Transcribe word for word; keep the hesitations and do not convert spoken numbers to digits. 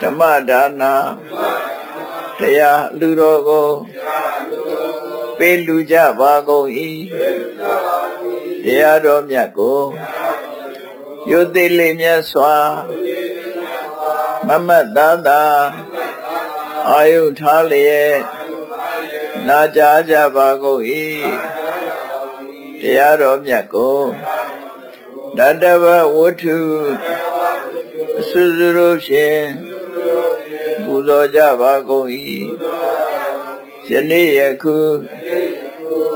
ဓမ္မဒါနာတရားလူတော်ကိုပေးလူကြပါကုန်၏တရားတော်မြတ်ကိုယုသိလေးမြတ်စွာမမတ်သားသာအာယုထားလျက်နာကြားကြပါကုန်၏တရားတော်မြတ်ကိုတတဝဝတ္ထုအစွစွတို့ဖြင့်ပူဇော်ကြပါကုန်၏ယနေ့ယခု